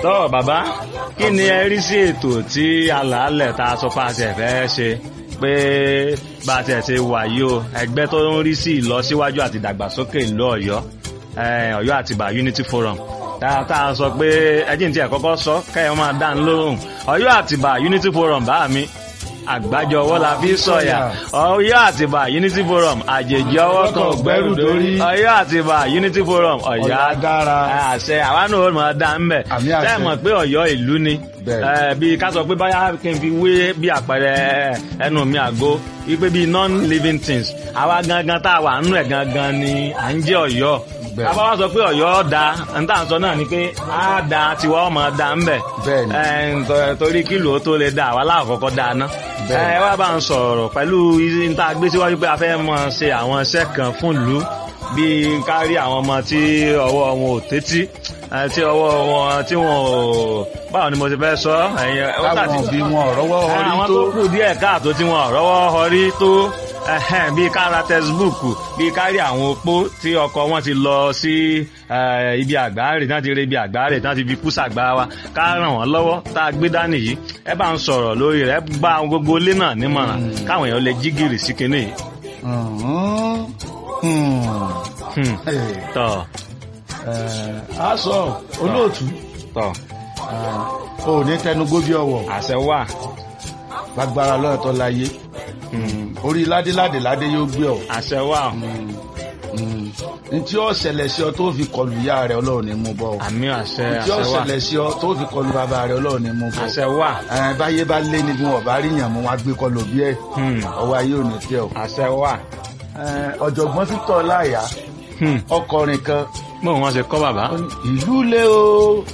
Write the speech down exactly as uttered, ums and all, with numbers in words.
tọ́ bàbá kí ni ẹ rí sí ètò tí alàálẹ̀ tá a sọ pé a ṣe fẹ́ ṣe pé bá a tiẹ̀ ṣe wà yìí o ẹgbẹ́ tó ń rí sí ìlọsíwájú àti ìdàgbàsókè ìlú Ọ̀yọ́ Ọ̀yọ́ Àtìbà Unity Forum tá a sọ pé ẹjìn tí ẹ kọ́kọ́ sọ kẹ́yìn máa dá ń lóhùn Ọ̀yọ́ Àtìbà Unity Forum bá mi àgbájọ ọwọ́ la fi sọ̀yà Ọ̀yọ́ Àtìbà Unity Forum àjèjì ọwọ́ kan ògbẹ́rù dórí Ọ̀yọ́ Àtìbà Unity Forum Ọ̀yọ́ dára àṣẹ àwa náà ó máa dá ń bẹ̀ tẹ́ mọ̀ pé Ọ̀yọ́ ìlú ni bí ká sọ pé báyà kí n fi wé bí àpẹẹrẹ ẹnu mi àgó wípé bí non-living things àwa gangan tá a wà nínú ẹ̀ gangan ni à ń jẹ́ Ọ̀yọ́ àbá wá sọ pé Ọ̀yọ́ da n tá à ń sọ náà ni pé á da tiwa ọmọ da ń bẹ̀ torí kílò tó lè da àwa láàkọ́kọ́ da ná ẹ wá bá ń sọ̀rọ̀ pẹ̀lú níta gbé síwájú pé a fẹ́ mọ̀ ṣe àwọn iṣẹ́ kan fún ìlú bíi kárí àwọn ọmọ tí ọwọ́ wọn ò tẹ́tí tí ọwọ́ wọn tí wọn ò báwo ni mo ti fẹ́ sọ ẹ̀yìn táwọn bí wọn rọ́wọ́ họrí tó àwọn tó kù díẹ̀ káàtó tí wọn rọ́wọ́ họrí tó bíi kára textbook bíi kárí àwọn opó tí ọkọ wọn ti lọ sí ibi àgbáre náà ti rí ibi àgbáre náà ti fi kú sàgbà wa ká ràn wọ́n lọ́wọ́ tá a gbé dání yìí ẹ bá ń sọ̀rọ̀ lórí rẹ̀ gba gbogbo ilé náà nímọ̀ràn káwọn èèyàn lè jí gìrì sí kinní yìí. tọ́ a sọ olóòtú tọ́ ò ní tẹnugbó bí ọwọ́ àṣẹ wà lágbára lọ́yọ̀ tó láyé orí ládéládé ládé yóò gbé ọ. àṣẹ wà. ntí ó ṣẹlẹ̀ sí ọ tó fi kọlu ìyá rẹ Ọlọ́run ní mú bọ́. àmì àṣẹ àṣẹ wà. ntí ó ṣẹlẹ̀ sí ọ tó fi kọlu bàbá rẹ Ọlọ́run ní mú bọ́. àṣẹ wà. báyé bá lé ní bí wọn bá rí yàn mú wọn gbé kọlu bí ẹ. ọwọ́ ayé ò ní tẹ ọ. àṣẹ wà. ọ̀jọ̀gbọ́n Victor Láyà ọkọrin kan. bó wọn ṣe kọ́ bàbá. ìlú lé o